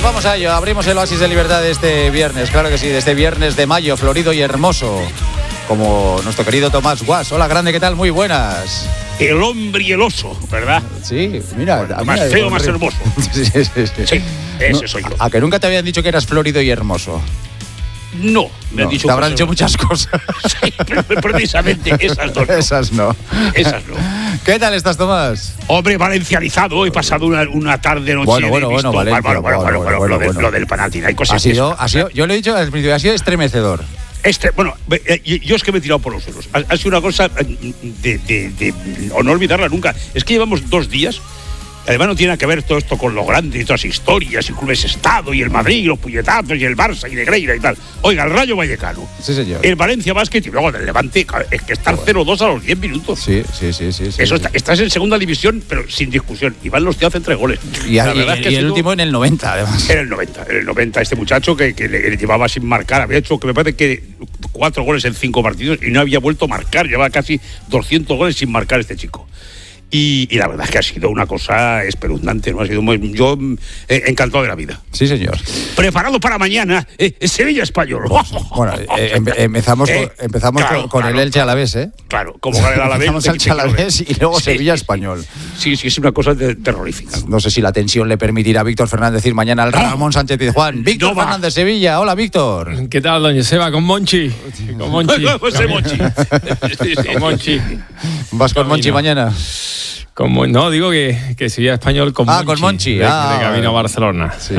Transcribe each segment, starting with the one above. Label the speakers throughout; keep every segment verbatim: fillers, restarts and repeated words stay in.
Speaker 1: Pues vamos a ello, abrimos el oasis de libertad de este viernes, claro que sí, de este viernes de mayo, florido y hermoso, como nuestro querido Tomás Guas. Hola, grande, ¿qué tal? Muy buenas.
Speaker 2: El hombre y el oso, ¿verdad?
Speaker 1: Sí, mira.
Speaker 2: Bueno,
Speaker 1: mira
Speaker 2: más feo, más hermoso.
Speaker 1: Sí, sí, sí.
Speaker 2: Sí, ese
Speaker 1: no,
Speaker 2: soy yo.
Speaker 1: A que nunca te habían dicho que eras florido y hermoso.
Speaker 2: No, me
Speaker 1: no,
Speaker 2: han dicho
Speaker 1: te habrán dicho muchas cosas.
Speaker 2: Sí, precisamente esas dos. No.
Speaker 1: Esas no.
Speaker 2: Esas no.
Speaker 1: ¿Qué tal estás, Tomás?
Speaker 2: Hombre, valencianizado. He pasado una, una tarde noche.
Speaker 1: Bueno, bueno, bueno, Valencia,
Speaker 2: bueno, bueno, bueno, bueno,
Speaker 1: bueno,
Speaker 2: lo, de,
Speaker 1: bueno.
Speaker 2: lo del Panathinaikos.
Speaker 1: Ha sido, ha sido, yo lo he dicho al principio, ha sido estremecedor.
Speaker 2: Este, bueno, yo es que me he tirado por los suelos. Ha, ha sido una cosa de, de, de, o no olvidarla nunca. Es que llevamos dos días. Además no tiene que ver todo esto con lo grande y todas las historias y clubes Estado y el Madrid y los puñetazos y el Barça y Negreira y tal. Oiga, el Rayo Vallecano.
Speaker 1: Sí, señor.
Speaker 2: El Valencia Basket y luego el Levante. Es que estar cero dos a los diez minutos.
Speaker 1: Sí, sí, sí, sí. sí
Speaker 2: Eso
Speaker 1: sí.
Speaker 2: Está, estás en segunda división, pero sin discusión. Iván Los Tíos hacen tres goles.
Speaker 1: Y, a, y, es que y el último en el noventa, además.
Speaker 2: En el noventa. En el noventa, este muchacho que, que le, le llevaba sin marcar. Había hecho, que me parece que cuatro goles en cinco partidos y no había vuelto a marcar. Llevaba casi doscientos goles sin marcar este chico. Y, y la verdad es que ha sido una cosa espeluznante, ¿no? Ha sido muy, yo eh, encantado de la vida.
Speaker 1: Sí, señor.
Speaker 2: Preparado para mañana, eh, Sevilla Español.
Speaker 1: Bueno, eh, em, empezamos, eh, con, empezamos claro, con, con
Speaker 2: claro,
Speaker 1: el Elche Alavés, ¿eh?
Speaker 2: Claro, como gana el Alavés.
Speaker 1: Empezamos al Elche Alavés y luego sí, Sevilla Español.
Speaker 2: Sí, sí, es una cosa de, terrorífica.
Speaker 1: No sé si la tensión le permitirá a Víctor Fernández ir mañana al Ramón Sánchez Pizjuán. Víctor no Fernández, Sevilla. Hola, Víctor.
Speaker 3: ¿Qué tal, doña Seba? Con Monchi. Con Monchi.
Speaker 2: José Monchi.
Speaker 3: Sí, sí, con Monchi.
Speaker 1: ¿Vas con Monchi mañana?
Speaker 3: Como, no, digo que, que Sevilla Español con
Speaker 1: ah,
Speaker 3: Monchi.
Speaker 1: con Monchi.
Speaker 3: De,
Speaker 1: ah,
Speaker 3: de camino a Barcelona.
Speaker 1: Sí.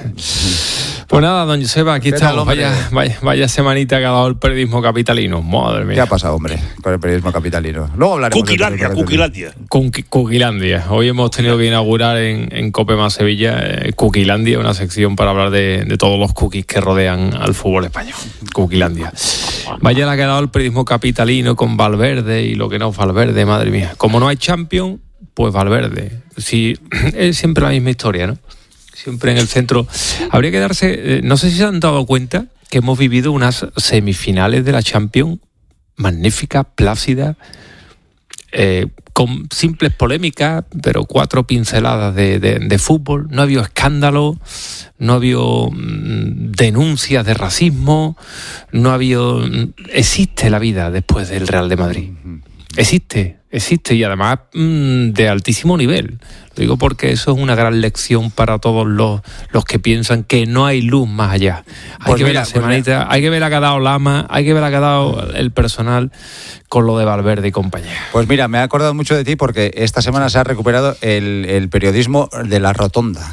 Speaker 3: Pues nada, don Joseba, aquí estamos.
Speaker 1: Tal,
Speaker 3: vaya, vaya, vaya semanita que ha dado el periodismo capitalino. Madre mía.
Speaker 1: ¿Qué ha pasado, hombre, con el periodismo capitalino? Luego hablaremos.
Speaker 2: Cuquilandia, Cuquilandia.
Speaker 3: Cuquilandia. Hoy hemos tenido que inaugurar en, en Cope Más Sevilla eh, Cuquilandia, una sección para hablar de, de todos los cookies que rodean al fútbol español. Cuquilandia. Vaya la que ha dado el periodismo capitalino con Valverde y lo que no es Valverde, madre mía. Como no hay Champions, pues Valverde. Sí, es siempre la misma historia, ¿no? Siempre en el centro. Habría que darse... Eh, no sé si se han dado cuenta que hemos vivido unas semifinales de la Champions magníficas, plácidas, eh, con simples polémicas, pero cuatro pinceladas de, de, de fútbol. No ha habido escándalo, no ha habido mmm, denuncias de racismo, no ha habido... Mmm, existe la vida después del Real de Madrid. Existe, existe y además mmm, de altísimo nivel. Lo digo porque eso es una gran lección para todos los, los que piensan que no hay luz más allá. Hay
Speaker 1: pues
Speaker 3: que
Speaker 1: mira,
Speaker 3: ver la semanita, pues hay que ver a que ha dado Lama, hay que ver a que ha dado el personal con lo de Valverde y compañía.
Speaker 1: Pues mira, me he acordado mucho de ti porque esta semana se ha recuperado el, el periodismo de la rotonda.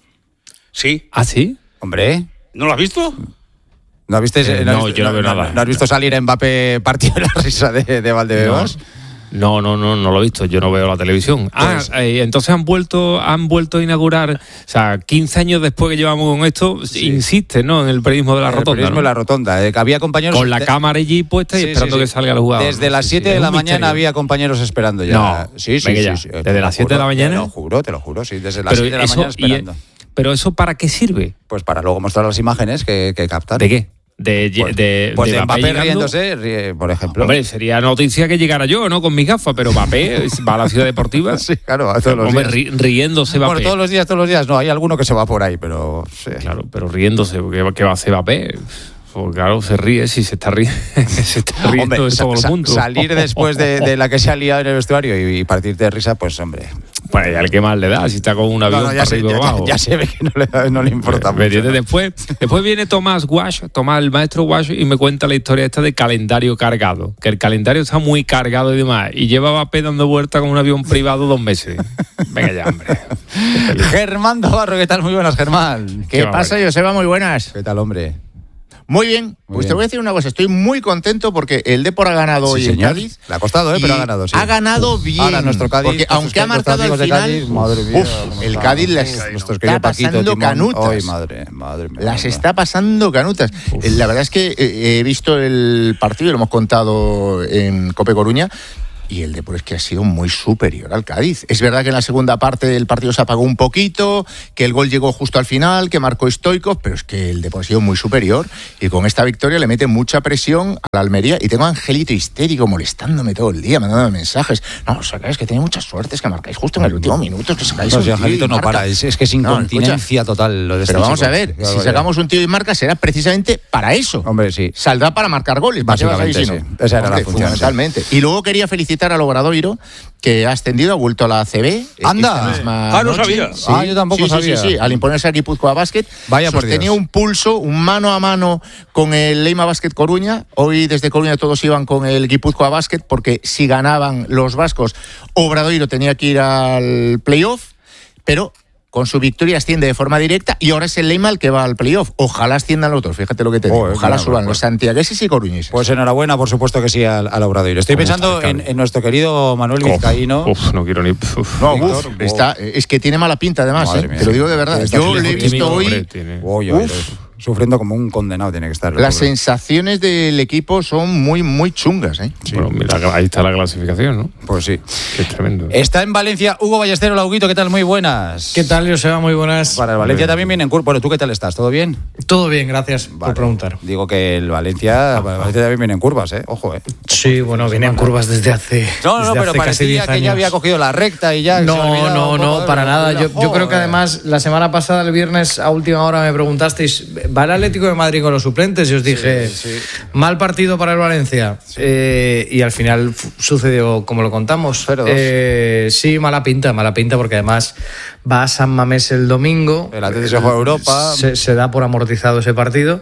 Speaker 2: ¿Sí?
Speaker 3: ¿Ah, sí?
Speaker 1: Hombre.
Speaker 2: ¿No lo has visto?
Speaker 1: ¿No has visto,
Speaker 3: eh,
Speaker 1: no,
Speaker 3: no, yo no veo
Speaker 1: no,
Speaker 3: nada.
Speaker 1: ¿No has visto salir a Mbappé partido de la risa de, de Valdebebas?
Speaker 3: No, no, no, no lo he visto. Yo no veo la televisión. Ah, pues, eh, entonces han vuelto, han vuelto a inaugurar, o sea, quince años después que llevamos con esto, sí. insiste, ¿no? En el periodismo de la
Speaker 1: el
Speaker 3: rotonda.
Speaker 1: El periodismo
Speaker 3: ¿no?
Speaker 1: de la rotonda. Eh, había compañeros
Speaker 3: con la
Speaker 1: de...
Speaker 3: cámara allí puesta y sí, esperando sí, sí. que salga el jugador.
Speaker 1: Desde las siete sí, sí. de la mañana misterio. Había compañeros esperando ya.
Speaker 3: No,
Speaker 1: sí, sí,
Speaker 3: sí,
Speaker 1: sí.
Speaker 3: Desde las siete de la mañana.
Speaker 1: Te lo juro, te lo juro, sí. Desde las siete de la
Speaker 3: eso,
Speaker 1: mañana esperando.
Speaker 3: Y, pero eso ¿para qué sirve?
Speaker 1: Pues para luego mostrar las imágenes que, que captan.
Speaker 3: ¿De qué? De,
Speaker 1: pues,
Speaker 3: de,
Speaker 1: pues
Speaker 3: de,
Speaker 1: de
Speaker 3: Mbappé,
Speaker 1: Mbappé riéndose, ríe, por ejemplo.
Speaker 3: Hombre, sería noticia que llegara yo, ¿no? Con mis gafas, pero Mbappé va a la ciudad deportiva.
Speaker 1: Sí, claro, a todos los
Speaker 3: Hombre,
Speaker 1: días.
Speaker 3: riéndose Mbappé.
Speaker 1: Bueno, todos los días, todos los días. No, hay alguno que se va por ahí, pero... Sí.
Speaker 3: Claro, pero riéndose, ¿qué, qué va a hacer Mbappé? Pues claro, se ríe, si se está riendo, se está riendo
Speaker 1: hombre,
Speaker 3: de todo
Speaker 1: sa-
Speaker 3: el mundo.
Speaker 1: Salir después de, de la que se ha liado en el vestuario y, y partirte de risa, pues hombre...
Speaker 3: Pues ya el que más le da, si está con un avión
Speaker 1: no, no, ya
Speaker 3: para
Speaker 1: se,
Speaker 3: arriba
Speaker 1: ya,
Speaker 3: abajo.
Speaker 1: Ya, ya se ve que no le, no le importa
Speaker 3: me,
Speaker 1: mucho.
Speaker 3: ¿no? Después, después viene Tomás Guash, Tomás, el maestro Guash, y me cuenta la historia esta de calendario cargado. Que el calendario está muy cargado y demás. Y lleva Mbappé dando vuelta con un avión privado dos meses. Venga ya, hombre.
Speaker 1: Germán Navarro, ¿qué tal? Muy buenas, Germán.
Speaker 4: ¿Qué, ¿Qué pasa, Joseba? Muy buenas.
Speaker 1: ¿Qué tal, hombre?
Speaker 4: Muy bien, muy pues bien. Te voy a decir una cosa, estoy muy contento porque el Depor ha ganado
Speaker 1: sí,
Speaker 4: hoy
Speaker 1: señor.
Speaker 4: en Cádiz.
Speaker 1: Le ha costado, ¿eh? Pero ha ganado, sí.
Speaker 4: Ha ganado bien.
Speaker 1: Ahora nuestro Cádiz,
Speaker 4: porque aunque ha marcado al final,
Speaker 1: Cádiz, madre mía,
Speaker 4: uf, el Cádiz las está pasando
Speaker 1: Timón.
Speaker 4: canutas.
Speaker 1: Ay, madre, madre mía,
Speaker 4: las
Speaker 1: madre.
Speaker 4: está pasando canutas. Uf. La verdad es que he visto el partido, lo hemos contado en Cope Coruña, y el Depor es que ha sido muy superior al Cádiz. Es verdad que en la segunda parte el partido se apagó un poquito, que el gol llegó justo al final, que marcó Stoichkov, pero es que el Depor ha sido muy superior y con esta victoria le mete mucha presión a la Almería. Y tengo a Angelito histérico molestándome todo el día, mandándome mensajes. No, sacáis que tenéis muchas suertes, que marcáis justo en el último minuto, que sacáis
Speaker 1: No,
Speaker 4: un
Speaker 1: si
Speaker 4: tío
Speaker 1: Angelito
Speaker 4: y
Speaker 1: no
Speaker 4: marca.
Speaker 1: para, es, es que es incontinencia
Speaker 4: no,
Speaker 1: total lo de este
Speaker 4: Pero vamos
Speaker 1: chico.
Speaker 4: a ver,
Speaker 1: Claro,
Speaker 4: si sacamos un tío y marca será precisamente para eso.
Speaker 1: Hombre, sí.
Speaker 4: Saldrá para marcar goles,
Speaker 1: Básicamente,
Speaker 4: si no?
Speaker 1: sí. Esa era
Speaker 4: Hombre,
Speaker 1: la función.
Speaker 4: fundamentalmente. Y luego quería felicitar al Obradoiro, que ha ascendido, ha vuelto a la A C B.
Speaker 1: ¡Anda!
Speaker 4: esta misma
Speaker 2: Ah, no
Speaker 4: noche.
Speaker 2: sabía.
Speaker 4: Sí,
Speaker 1: Ah, yo tampoco
Speaker 4: sí, sí,
Speaker 1: sabía.
Speaker 4: Sí, sí, al imponerse a Guipúzcoa Basket.
Speaker 1: Vaya por
Speaker 4: sostenía
Speaker 1: Dios.
Speaker 4: un pulso, un mano a mano con el Leima Basket Coruña. Hoy desde Coruña todos iban con el Guipúzcoa Basket, porque si ganaban los vascos, Obradoiro tenía que ir al playoff, pero con su victoria asciende de forma directa y ahora es el Leima el que va al playoff. Ojalá asciendan los otros, fíjate lo que te digo.
Speaker 1: Joder,
Speaker 4: Ojalá
Speaker 1: claro,
Speaker 4: suban
Speaker 1: pues.
Speaker 4: los santiagueses y coruñeses.
Speaker 1: Pues enhorabuena, por supuesto que sí, al, al Obradoiro. Estoy
Speaker 3: ¿Cómo
Speaker 1: pensando
Speaker 3: está,
Speaker 1: en,
Speaker 3: Ricardo?
Speaker 1: en nuestro querido Manuel
Speaker 3: Uf,
Speaker 1: Vizcaíno.
Speaker 3: Uf, no quiero ni... uf.
Speaker 4: No,
Speaker 1: Víctor,
Speaker 4: uf,
Speaker 1: wow.
Speaker 4: está, es que tiene mala pinta además,
Speaker 1: Madre
Speaker 4: ¿eh?
Speaker 1: mía.
Speaker 4: Te lo digo de verdad.
Speaker 1: Está
Speaker 4: Yo
Speaker 1: aquí
Speaker 4: le he
Speaker 1: lejos,
Speaker 4: visto
Speaker 1: tímido,
Speaker 4: hoy.
Speaker 3: hombre, tiene-
Speaker 1: Uy,
Speaker 4: Uf.
Speaker 1: sufriendo como un condenado tiene que estar. el
Speaker 4: Las
Speaker 1: pobre.
Speaker 4: sensaciones del equipo son muy, muy chungas, ¿eh?
Speaker 3: Bueno, mira, ahí está la clasificación, ¿no?
Speaker 1: Pues sí.
Speaker 3: Que es tremendo.
Speaker 1: Está en Valencia Hugo Ballestero, Lauguito, ¿qué tal? Muy buenas.
Speaker 5: ¿Qué tal, Joseba? Muy buenas.
Speaker 1: Para el Valencia también viene en curva. Bueno, ¿tú qué tal estás? ¿Todo bien?
Speaker 5: Todo bien, gracias
Speaker 1: Vale.
Speaker 5: por preguntar.
Speaker 1: Digo que el Valencia, para el Valencia también viene en curvas, ¿eh? Ojo, ¿eh?
Speaker 5: Sí, bueno, vienen curvas desde hace
Speaker 1: No, no,
Speaker 5: desde
Speaker 1: pero
Speaker 5: hace casi
Speaker 1: parecía
Speaker 5: diez
Speaker 1: que ya
Speaker 5: años.
Speaker 1: había cogido la recta y ya. se
Speaker 5: No,
Speaker 1: olvidaba
Speaker 5: no,
Speaker 1: un poco
Speaker 5: no,
Speaker 1: de
Speaker 5: para
Speaker 1: la-
Speaker 5: nada.
Speaker 1: la-
Speaker 5: Yo, yo creo que
Speaker 1: Joder.
Speaker 5: además la semana pasada, el viernes, a última hora me preguntasteis, ¿va el Atlético de Madrid con los suplentes? Y os dije,
Speaker 1: Sí, sí.
Speaker 5: mal partido para el Valencia. Eh, y al final f- sucedió como lo contamos.
Speaker 1: cero dos.
Speaker 5: Eh, sí, mala pinta, mala pinta, porque además va a San Mamés el domingo.
Speaker 1: El Atlético se juega a Europa.
Speaker 5: Se, se da por amortizado ese partido.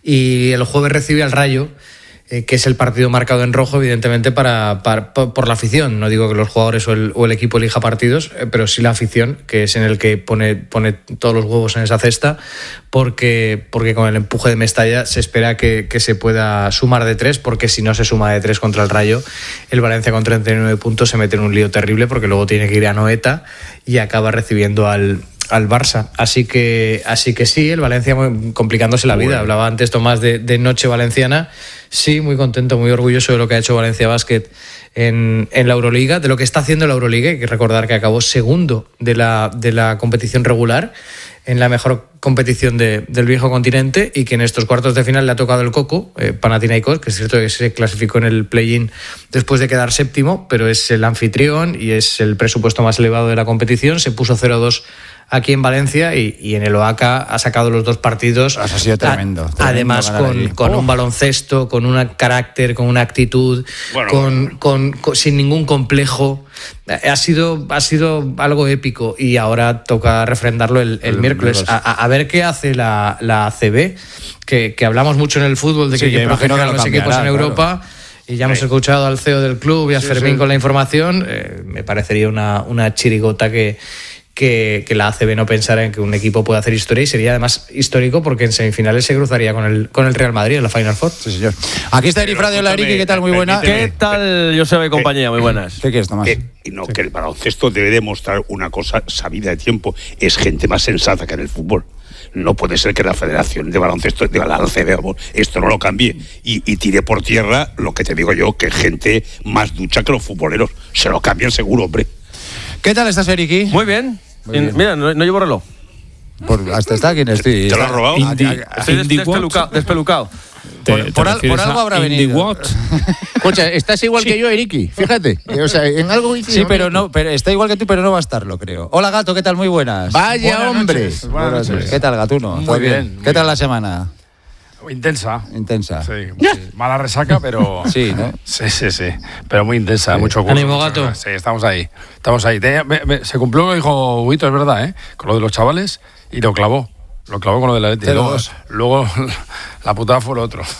Speaker 5: Y el jueves recibe al Rayo, eh, que es el partido marcado en rojo, evidentemente, para, para- por, por la afición. No digo que los jugadores o el, o el equipo elija partidos, eh, pero sí la afición, que es en el que pone, pone todos los huevos en esa cesta, porque, porque con el empuje de Mestalla se espera que, que se pueda sumar de tres, porque si no se suma de tres contra el Rayo, el Valencia con treinta y nueve puntos se mete en un lío terrible, porque luego tiene que ir a Noeta y acaba recibiendo al... al Barça, así que así que sí, el Valencia muy- complicándose la vida. Hablaba antes Tomás de, de noche valenciana. Sí, muy contento, muy orgulloso de lo que ha hecho Valencia Basket en, en la Euroliga, de lo que está haciendo la Euroliga. Hay que recordar que acabó segundo de la, de la competición regular, en la mejor competición de- del viejo continente, y que en estos cuartos de final le ha tocado el coco, eh, Panathinaikos, que es cierto que se clasificó en el play-in después de quedar séptimo, pero es el anfitrión y es el presupuesto más elevado de la competición. Se puso cero dos aquí en Valencia y, y en el O A C A ha sacado los dos partidos.
Speaker 1: Eso ha sido tremendo,
Speaker 5: A-
Speaker 1: tremendo
Speaker 5: además,
Speaker 1: ganar
Speaker 5: con,
Speaker 1: allí.
Speaker 5: con
Speaker 1: Oh.
Speaker 5: un baloncesto, con un carácter, con una actitud,
Speaker 2: Bueno,
Speaker 5: con,
Speaker 2: bueno.
Speaker 5: con- con- sin ningún complejo. Ha sido, ha sido algo épico y ahora toca refrendarlo el, el
Speaker 1: El
Speaker 5: miércoles.
Speaker 1: miércoles.
Speaker 5: A, a ver qué hace la, la A C B, que, que hablamos mucho en el fútbol de que
Speaker 1: Sí,
Speaker 5: hay que
Speaker 1: me imagino
Speaker 5: proteger
Speaker 1: que
Speaker 5: a
Speaker 1: lo
Speaker 5: los equipos en
Speaker 1: cambiará,
Speaker 5: Europa. Y ya hemos escuchado al C E O del club y a Fermín con la información. Eh, me parecería una, una chirigota que, que, que la A C B no pensara en que un equipo pueda hacer historia, y sería además histórico porque en semifinales se cruzaría con el, con el Real Madrid en la Final Four.
Speaker 1: Sí, señor. Aquí está Eri Frade, hola Eri, ¿qué tal? Muy buena.
Speaker 2: permíteme.
Speaker 6: ¿Qué tal, Joseba y compañía? Muy buenas.
Speaker 1: ¿Qué quieres, Tomás?
Speaker 2: Eh, y no, que el baloncesto debe demostrar una cosa sabida de tiempo. Es gente más sensata que en el fútbol. No puede ser que la Federación de Baloncesto, de la A C B, esto no lo cambie y, y tire por tierra lo que te digo yo, que gente más ducha que los futboleros. Se lo cambian seguro, hombre.
Speaker 1: ¿Qué tal estás, Eriki?
Speaker 6: Muy bien.
Speaker 1: Muy bien.
Speaker 6: Mira, no, no llevo reloj.
Speaker 1: Por, hasta está quién estoy.
Speaker 2: ¿Te lo has robado?
Speaker 1: Aquí-
Speaker 3: Indi-
Speaker 6: Estoy des-
Speaker 3: Indie
Speaker 6: despelucado.
Speaker 3: What?
Speaker 6: despelucado.
Speaker 3: ¿Te-
Speaker 1: Por-
Speaker 3: te
Speaker 1: por al-
Speaker 3: refieres
Speaker 1: por algo
Speaker 3: a
Speaker 1: habrá
Speaker 3: Indie
Speaker 1: venido.
Speaker 3: What?
Speaker 4: Escucha, estás igual que yo, Eriki, fíjate. O sea, en algo
Speaker 1: Sí, pero no, pero está igual que tú, pero no va a estarlo, creo. Hola, Gato, ¿qué tal? Muy buenas.
Speaker 4: Vaya
Speaker 7: Buenas
Speaker 4: hombre.
Speaker 7: noches, buenas noches.
Speaker 1: ¿Qué tal, Gatuno?
Speaker 7: Muy
Speaker 1: ¿Todo
Speaker 7: bien, muy
Speaker 1: ¿Qué tal
Speaker 7: bien.
Speaker 1: la semana?
Speaker 7: Intensa.
Speaker 1: Intensa.
Speaker 7: Sí, sí. Mala resaca, pero.
Speaker 1: Sí, ¿no?
Speaker 7: Sí, sí, sí. Pero muy intensa, mucho curso.
Speaker 5: Ánimo,
Speaker 7: mucho
Speaker 5: gato.
Speaker 7: curso. Sí, estamos ahí. Estamos ahí. Tenía- me- me- se cumplió lo que dijo Huito, es verdad, ¿eh? Con lo de los chavales y lo clavó. Lo clavó con lo de la Leti.
Speaker 1: Cero
Speaker 7: Luego,
Speaker 1: dos.
Speaker 7: luego la putada fue lo otro.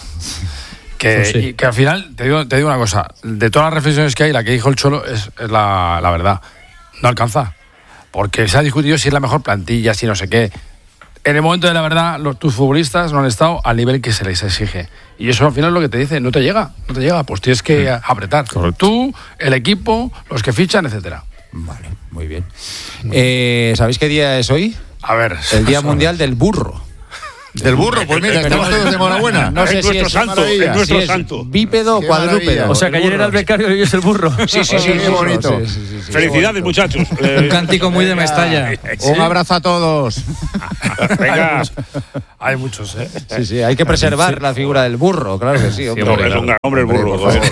Speaker 7: Que,
Speaker 5: Pues sí.
Speaker 7: y que al final, te digo, te digo una cosa, de todas las reflexiones que hay, la que dijo el Cholo es, es la, la verdad. No alcanza. Porque se ha discutido si es la mejor plantilla, si no sé qué. En el momento de la verdad, los, tus futbolistas no han estado al nivel que se les exige. Y eso al final es lo que te dice, no te llega, no te llega, pues tienes que apretar.
Speaker 3: Correcto.
Speaker 7: Tú, el equipo, los que fichan, etcétera.
Speaker 1: Vale, muy bien. Eh, ¿Sabéis qué día es hoy?
Speaker 7: A ver.
Speaker 1: El Día Mundial del Burro.
Speaker 4: Del burro, pues mira, estamos todos de enhorabuena.
Speaker 1: No sé
Speaker 2: es
Speaker 1: si
Speaker 2: nuestro
Speaker 1: es
Speaker 2: santo,
Speaker 4: maravilla.
Speaker 2: es nuestro
Speaker 1: si es
Speaker 2: santo.
Speaker 1: bípedo o
Speaker 4: Qué
Speaker 1: cuadrúpedo.
Speaker 4: maravilla.
Speaker 6: O sea, que
Speaker 4: El
Speaker 6: ayer era el
Speaker 4: burro.
Speaker 6: becario y hoy es el burro.
Speaker 1: Sí, sí, sí,
Speaker 4: Qué bonito.
Speaker 1: Sí, sí, sí, sí.
Speaker 2: Felicidades, muchachos. Eh,
Speaker 5: Un cántico muy de Mestalla.
Speaker 4: Un abrazo a todos.
Speaker 2: Venga.
Speaker 7: Hay muchos, ¿eh?
Speaker 1: Sí, sí, hay que preservar la figura del burro, claro que sí. Hombre.
Speaker 2: No, es un gran hombre el burro. joder.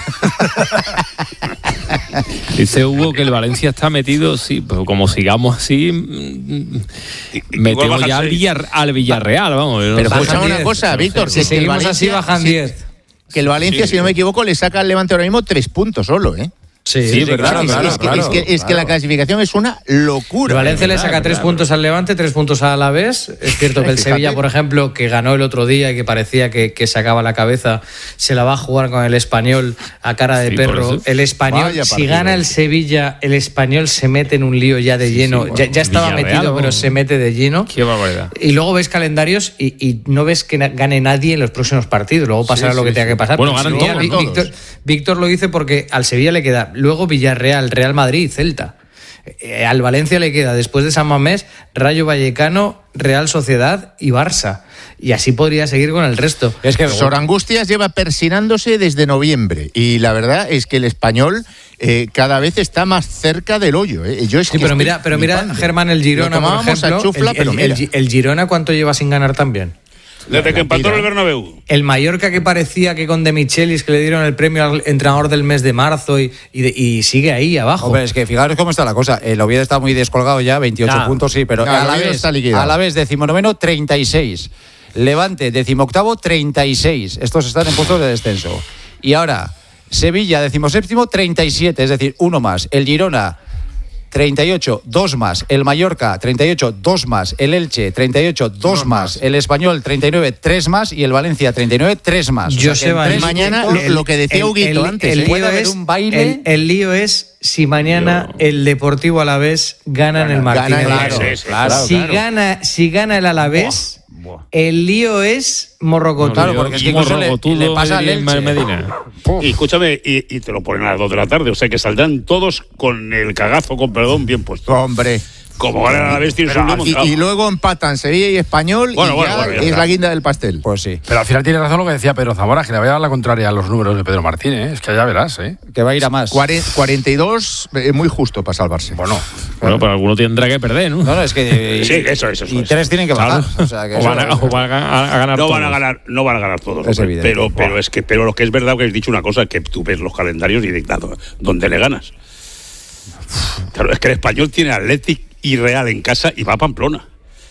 Speaker 3: Dice Hugo que el Valencia está metido, sí, pues como sigamos así, mm,
Speaker 2: Igual
Speaker 3: metemos
Speaker 2: bajan
Speaker 3: ya al,
Speaker 2: seis.
Speaker 3: Villar, al Villarreal, vamos. yo no
Speaker 4: Pero
Speaker 3: sé.
Speaker 4: escuchame una
Speaker 5: diez.
Speaker 4: cosa, Víctor.
Speaker 5: Si
Speaker 4: es que el
Speaker 5: seguimos así,
Speaker 4: Valencia-
Speaker 5: bajan
Speaker 4: sí,
Speaker 5: diez.
Speaker 4: Que el Valencia,
Speaker 2: Sí,
Speaker 4: si no
Speaker 2: sí.
Speaker 4: me equivoco, le saca al Levante ahora mismo tres puntos solo, ¿eh?
Speaker 5: Sí,
Speaker 3: Sí,
Speaker 5: sí,
Speaker 3: pero
Speaker 1: claro,
Speaker 4: es,
Speaker 1: claro,
Speaker 4: es que,
Speaker 1: claro,
Speaker 4: es que, es que la
Speaker 1: claro.
Speaker 4: clasificación es una locura.
Speaker 5: El Valencia le saca
Speaker 1: Claro,
Speaker 5: tres
Speaker 1: claro.
Speaker 5: puntos al Levante, tres puntos al Alavés. Es cierto que el
Speaker 4: Fíjate.
Speaker 5: Sevilla, por ejemplo, que ganó el otro día y que parecía que, que sacaba la cabeza, se la va a jugar con el Español a cara de
Speaker 3: Sí, por
Speaker 5: perro.
Speaker 3: eso.
Speaker 5: El Español,
Speaker 4: Vaya
Speaker 5: si
Speaker 4: partido.
Speaker 5: gana el Sevilla, el Español se mete en un lío ya de lleno.
Speaker 3: sí,
Speaker 5: ya, ya estaba
Speaker 3: Villarreal,
Speaker 5: metido, pero
Speaker 3: vamos.
Speaker 5: se mete de lleno.
Speaker 3: Qué barbaridad.
Speaker 5: Y luego ves calendarios y, y no ves que na- gane nadie en los próximos partidos. Luego pasará
Speaker 4: Sí,
Speaker 5: lo que
Speaker 4: sí,
Speaker 5: tenga
Speaker 4: sí.
Speaker 5: que pasar.
Speaker 3: Bueno,
Speaker 5: Pero
Speaker 3: ganan
Speaker 5: Sevilla,
Speaker 3: todos,
Speaker 5: Vi-
Speaker 4: todos.
Speaker 5: Víctor, Víctor lo dice porque al Sevilla le queda luego Villarreal, Real Madrid, Celta. Eh, al Valencia le queda después de San Mamés, Rayo Vallecano, Real Sociedad y Barça. Y así podría seguir con el resto.
Speaker 1: Es que
Speaker 4: Sor Angustias lleva persinándose desde noviembre y la verdad es que el Español eh, cada vez está más cerca del hoyo. ¿eh? Yo es
Speaker 5: Sí,
Speaker 4: que
Speaker 5: pero
Speaker 4: estoy
Speaker 5: mira, pero mira
Speaker 4: flipando.
Speaker 5: Germán, el Girona,
Speaker 4: Lo
Speaker 5: por
Speaker 4: tomábamos
Speaker 5: ejemplo.
Speaker 4: a chufla,
Speaker 5: el,
Speaker 4: pero
Speaker 5: el-
Speaker 4: mira.
Speaker 5: el- el Girona, ¿cuánto lleva sin ganar también?
Speaker 2: Desde que empató en el Bernabéu.
Speaker 5: El Mallorca, que parecía que con De Michelis, que le dieron el premio al entrenador del mes de marzo y, y, de- y sigue ahí abajo.
Speaker 1: Hombre, es que fijaros cómo está la cosa. El Oviedo está muy descolgado ya, veintiocho
Speaker 6: Nah.
Speaker 1: puntos, sí, pero
Speaker 4: No, el
Speaker 1: a la
Speaker 4: Oviedo
Speaker 1: vez,
Speaker 4: está liquidado.
Speaker 1: a la vez decimonoveno, treinta y seis. Levante, decimoctavo, treinta y seis. Estos están en puestos de descenso. Y ahora, Sevilla, decimoséptimo, treinta y siete, es decir, uno más. El Girona, treinta y ocho, dos más. El Mallorca, treinta y ocho, dos más. El Elche, treinta y ocho, dos más. El Español, treinta y nueve, tres más. Y el Valencia, treinta y nueve, tres más. O sea que en
Speaker 5: Joseba,
Speaker 1: tres
Speaker 4: mañana
Speaker 1: puntos-
Speaker 4: lo- lo que decía Huguito antes,
Speaker 5: el
Speaker 4: ¿eh?
Speaker 5: lío
Speaker 1: Puede haber
Speaker 5: es,
Speaker 1: un baile.
Speaker 5: El, el lío es si mañana el Deportivo Alavés gana en el Martínez.
Speaker 4: gana el-
Speaker 5: Valero.
Speaker 2: Claro, sí, sí,
Speaker 1: claro,
Speaker 5: si,
Speaker 1: claro.
Speaker 5: Gana, si gana el Alavés, el lío es morrocotudo.
Speaker 1: Claro, porque es que incluso le- le pasa al
Speaker 3: diría Ismael
Speaker 1: Elche.
Speaker 3: Medina.
Speaker 2: Y escúchame, y, y te lo ponen a las dos de la tarde, o sea que saldrán todos con el cagazo, con perdón, bien puesto.
Speaker 4: Hombre.
Speaker 2: Como ganan a la vez, tienes un lío
Speaker 4: Y,
Speaker 2: montado.
Speaker 4: y luego empatan Sevilla y Español
Speaker 2: Bueno,
Speaker 4: y
Speaker 2: bueno,
Speaker 4: ya
Speaker 2: bueno, ya
Speaker 4: es
Speaker 2: está.
Speaker 4: la guinda del pastel.
Speaker 1: Pues sí.
Speaker 7: Pero al final tiene razón lo que decía Pedro Zamora, que le voy a dar la contraria a los números de Pedro Martínez. ¿eh? Es que ya verás, ¿eh?
Speaker 1: Que va a ir a más.
Speaker 4: Cuare- cuarenta y dos, eh, muy justo para salvarse.
Speaker 7: Bueno,
Speaker 3: Bueno, pero alguno tendrá que perder, ¿no?
Speaker 1: No, no, es que.
Speaker 2: Sí, eso es, eso
Speaker 1: Y
Speaker 2: es.
Speaker 1: tres tienen que bajar.
Speaker 3: Claro.
Speaker 1: O sea, que
Speaker 3: O
Speaker 1: eso-
Speaker 3: van a, o van a- a ganar
Speaker 2: No van a
Speaker 3: todos.
Speaker 2: ganar, no van a ganar todos.
Speaker 1: Es
Speaker 2: hombre,
Speaker 1: evidente.
Speaker 2: pero, pero es que, pero lo que es verdad que has dicho una cosa, que tú ves los calendarios y dices, ¿dónde le ganas? Claro, es que el Español tiene Athletic y Real en casa y va a Pamplona.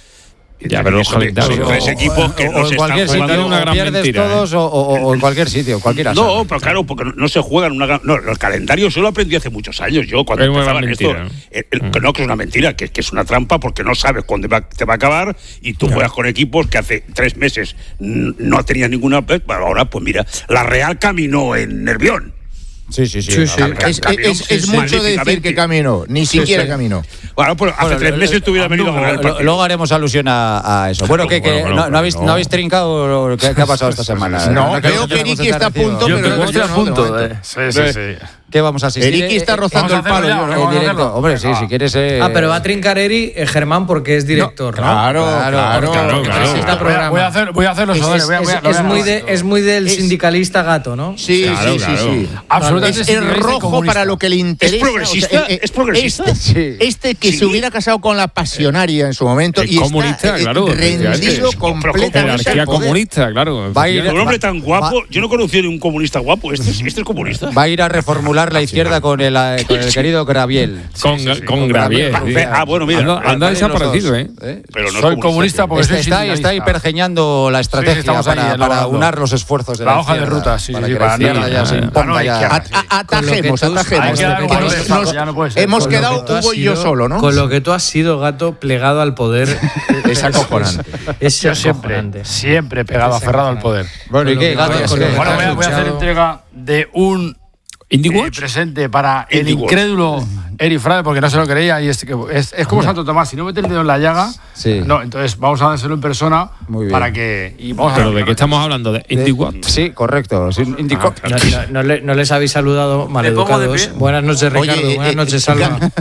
Speaker 3: Ya, pero los
Speaker 2: Son-
Speaker 3: calendarios.
Speaker 2: son tres equipos que
Speaker 1: o,
Speaker 2: no
Speaker 1: o
Speaker 2: se
Speaker 1: en cualquier
Speaker 2: están
Speaker 1: sitio,
Speaker 2: jugando.
Speaker 3: una
Speaker 1: o
Speaker 3: gran
Speaker 1: pierdes
Speaker 3: mentira,
Speaker 1: todos o, o- o en cualquier sitio, cualquiera.
Speaker 2: No,
Speaker 1: sabe.
Speaker 2: pero claro, porque no, no se juegan una gran- no, el calendario yo lo aprendí hace muchos años, yo cuando
Speaker 3: Es una
Speaker 2: empezaban
Speaker 3: gran
Speaker 2: esto.
Speaker 3: mentira,
Speaker 2: el- el- que no, que es una mentira, que, que es una trampa porque no sabes cuándo va- te va a acabar y tú juegas con equipos que hace tres meses n- no tenían ninguna. Bueno, ahora, pues mira, la Real caminó en Nervión.
Speaker 1: Sí, sí, sí.
Speaker 5: Sí, sí.
Speaker 1: Claro,
Speaker 4: Es,
Speaker 2: Caminó,
Speaker 4: es- es
Speaker 2: sí,
Speaker 4: mucho decir
Speaker 2: magníficamente.
Speaker 4: que caminó, ni siquiera
Speaker 1: sí.
Speaker 4: caminó.
Speaker 2: Bueno, pues hace
Speaker 1: Bueno,
Speaker 2: tres
Speaker 1: lo-
Speaker 2: meses te hubiera venido a ganar el
Speaker 1: Lo-
Speaker 2: partido.
Speaker 1: Luego haremos alusión a, a eso. Bueno, que, que
Speaker 3: Bueno, bueno,
Speaker 1: no,
Speaker 3: bueno,
Speaker 1: no habéis,
Speaker 3: no.
Speaker 1: no habéis trincado qué, qué ha pasado esta semana.
Speaker 4: No,
Speaker 1: creo
Speaker 4: veo
Speaker 1: que
Speaker 4: que
Speaker 1: tenemos
Speaker 4: Ricky está a
Speaker 1: recibo.
Speaker 4: punto,
Speaker 6: Yo
Speaker 4: pero
Speaker 6: que
Speaker 4: no,
Speaker 6: estoy
Speaker 4: yo
Speaker 6: a
Speaker 4: no,
Speaker 6: punto.
Speaker 4: de
Speaker 6: eh.
Speaker 4: momento.
Speaker 7: sí, sí, sí.
Speaker 1: ¿Qué vamos a asistir?
Speaker 4: Eriki está
Speaker 1: Eh,
Speaker 4: rozando
Speaker 7: Vamos a
Speaker 4: el palo.
Speaker 7: hacerlo ya,
Speaker 4: yo,
Speaker 7: vamos
Speaker 1: en
Speaker 7: a hacerlo.
Speaker 1: directo. Hombre, sí,
Speaker 7: Venga.
Speaker 1: si quieres. eh,
Speaker 5: Ah, pero va a trincar Eri, eh, Germán, porque es director. ¿no?
Speaker 4: Claro, claro,
Speaker 1: Claro,
Speaker 4: claro.
Speaker 3: claro, claro.
Speaker 5: Presenta
Speaker 7: Voy a,
Speaker 5: programa.
Speaker 7: voy a hacer, voy a hacer los
Speaker 5: Es,
Speaker 7: honores.
Speaker 5: es-
Speaker 7: voy a- voy a-
Speaker 5: es-
Speaker 7: voy a-
Speaker 5: es muy de, es muy del
Speaker 4: Es-
Speaker 5: sindicalista gato, ¿no?
Speaker 4: Sí,
Speaker 3: Claro,
Speaker 4: sí,
Speaker 3: claro.
Speaker 4: sí, sí.
Speaker 7: Absolutamente
Speaker 4: Es, es
Speaker 7: sindicalista y
Speaker 4: rojo
Speaker 7: comunista.
Speaker 4: para lo que le interesa.
Speaker 2: progresista?
Speaker 4: eh,
Speaker 2: ¿Es progresista?
Speaker 4: Este,
Speaker 1: Sí.
Speaker 4: este que
Speaker 2: Sí.
Speaker 4: se hubiera casado con la pasionaria en su momento
Speaker 3: Es
Speaker 4: y
Speaker 3: comunista,
Speaker 4: está eh,
Speaker 3: claro,
Speaker 4: rendido
Speaker 3: efectivamente.
Speaker 4: completamente
Speaker 3: Jerarquía
Speaker 4: al poder.
Speaker 3: comunista, claro.
Speaker 1: Va a ir-
Speaker 2: Un hombre tan guapo,
Speaker 1: Va-
Speaker 2: yo no conocí ni un comunista guapo. Este es, este es comunista.
Speaker 1: Va a ir a reformular la izquierda con el, eh, con el querido Graviel.
Speaker 3: Con, con Gravier. sí.
Speaker 2: Ah, bueno, mira.
Speaker 3: Anda, anda
Speaker 1: Van a ir los
Speaker 3: desaparecido,
Speaker 1: dos,
Speaker 3: ¿eh?
Speaker 1: ¿eh?
Speaker 2: Pero no es
Speaker 7: Soy comunista
Speaker 2: tío.
Speaker 7: porque
Speaker 1: Está,
Speaker 7: soy
Speaker 1: está, ahí- está ahí
Speaker 7: sindicalista.
Speaker 1: pergeñando la estrategia
Speaker 7: estamos ahí
Speaker 1: para, para
Speaker 7: elaborando.
Speaker 1: unar los esfuerzos de la,
Speaker 7: La hoja de
Speaker 1: izquierda,
Speaker 7: ruta, sí,
Speaker 1: para
Speaker 7: sí,
Speaker 1: que
Speaker 7: para
Speaker 1: la izquierda
Speaker 7: no-
Speaker 1: ya se
Speaker 7: no,
Speaker 1: imponga
Speaker 7: no,
Speaker 1: ya.
Speaker 7: izquierda.
Speaker 4: A- a- Atajemos,
Speaker 5: Con lo que tú-
Speaker 7: Hay
Speaker 4: atajemos.
Speaker 7: que dar un
Speaker 4: Que
Speaker 7: golpe
Speaker 4: nos-
Speaker 7: de estado,
Speaker 4: nos-
Speaker 7: ya no puede ser.
Speaker 4: Hemos
Speaker 5: Con lo
Speaker 4: quedado
Speaker 5: que tú has
Speaker 4: Hugo y yo
Speaker 5: sido-
Speaker 4: solo, ¿no?
Speaker 5: Con lo que tú has sido, gato, plegado al poder.
Speaker 4: Es acojonante.
Speaker 5: Es
Speaker 7: Yo siempre,
Speaker 5: acojonante.
Speaker 7: siempre pegado,
Speaker 5: Es
Speaker 7: aferrado al
Speaker 5: acojonante.
Speaker 7: poder.
Speaker 1: Bueno, ¿y
Speaker 5: Con
Speaker 1: qué?
Speaker 5: lo que-
Speaker 1: Gato?
Speaker 5: con lo que
Speaker 7: Bueno,
Speaker 5: has
Speaker 7: voy a, voy a hacer
Speaker 5: luchado.
Speaker 7: entrega de un
Speaker 3: Indie
Speaker 7: eh,
Speaker 3: Watch.
Speaker 7: presente para el
Speaker 2: Indie Watch.
Speaker 7: incrédulo Eri Frade, porque no se lo creía. Y es, que es, es como Santo Tomás, si no metes el dedo en la llaga,
Speaker 1: Sí.
Speaker 7: no, entonces vamos a dárselo en persona
Speaker 1: Muy bien.
Speaker 7: para que. Y vamos a
Speaker 3: ¿Pero
Speaker 7: ver,
Speaker 3: de qué estamos hablando? ¿De Indie Watch?
Speaker 1: Sí, correcto. Sí, Indico-
Speaker 5: No, no- no le- no les habéis saludado
Speaker 6: pongo de
Speaker 5: maleducados.
Speaker 6: pie.
Speaker 5: Buenas noches, Ricardo.
Speaker 4: Oye,
Speaker 5: Buenas
Speaker 4: eh,
Speaker 5: noches,
Speaker 4: eh,
Speaker 5: Salva.
Speaker 4: Ga-